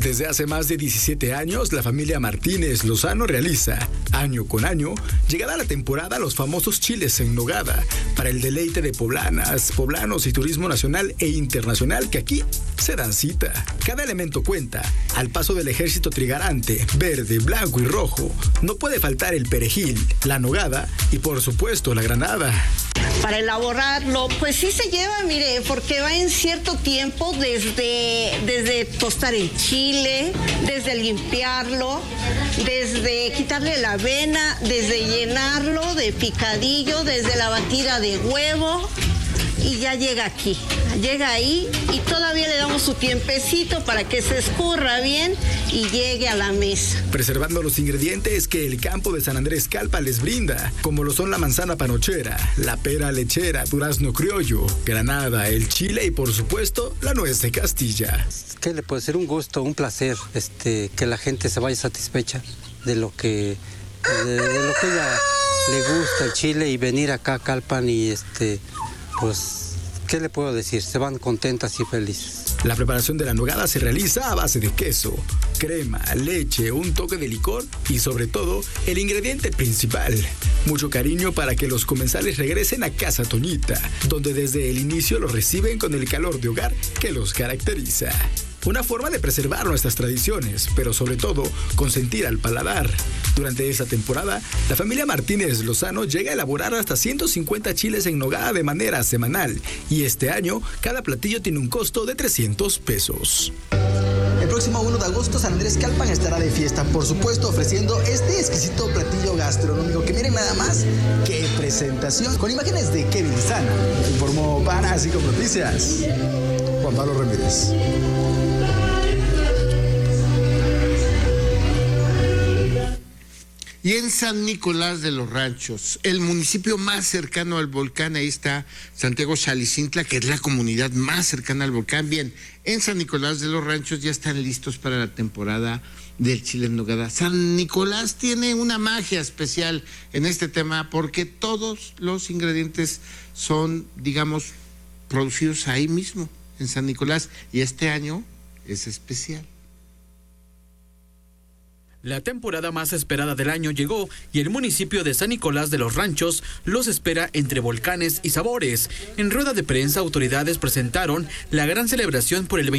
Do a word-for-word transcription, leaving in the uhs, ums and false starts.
Desde hace más de diecisiete años, la familia Martínez Lozano realiza, año con año, llegada la temporada, los famosos chiles en nogada, para el deleite de poblanas, poblanos y turismo nacional e internacional que aquí se dan cita. Cada elemento cuenta. Al paso del ejército trigarante, verde, blanco y rojo, no puede faltar el perejil, la nogada y, por supuesto, la granada. Para elaborarlo, pues sí se lleva, mire, porque va en cierto tiempo desde, desde tostar el chile, desde limpiarlo, desde quitarle la avena, desde llenarlo de picadillo, desde la batida de huevo. Y ya llega aquí, llega ahí y todavía le damos su tiempecito para que se escurra bien y llegue a la mesa. Preservando los ingredientes que el campo de San Andrés Calpa les brinda, como lo son la manzana panochera, la pera lechera, durazno criollo, granada, el chile y por supuesto la nuez de Castilla. ¿Qué le puede ser? Un gusto, un placer, este, que la gente se vaya satisfecha de lo que, de, de lo que ella le gusta el chile y venir acá a Calpan y este... Pues, ¿qué le puedo decir? Se van contentas y felices. La preparación de la nogada se realiza a base de queso, crema, leche, un toque de licor y sobre todo el ingrediente principal, mucho cariño para que los comensales regresen a Casa Toñita, donde desde el inicio los reciben con el calor de hogar que los caracteriza. Una forma de preservar nuestras tradiciones, pero sobre todo consentir al paladar. Durante esta temporada, la familia Martínez Lozano llega a elaborar hasta ciento cincuenta chiles en nogada de manera semanal y este año cada platillo tiene un costo de trescientos pesos. El próximo uno de agosto San Andrés Calpan estará de fiesta, por supuesto ofreciendo este exquisito platillo gastronómico que miren nada más qué presentación, con imágenes de Kevin Sana. Informó para Así Como Noticias, Juan Pablo Ramírez. Y en San Nicolás de los Ranchos, el municipio más cercano al volcán, ahí está Santiago Xalicintla, que es la comunidad más cercana al volcán. Bien, en San Nicolás de los Ranchos ya están listos para la temporada del chile en nogada. San Nicolás tiene una magia especial en este tema porque todos los ingredientes son, digamos, producidos ahí mismo, en San Nicolás, y este año es especial. La temporada más esperada del año llegó y el municipio de San Nicolás de los Ranchos los espera entre volcanes y sabores. En rueda de prensa, autoridades presentaron la gran celebración por el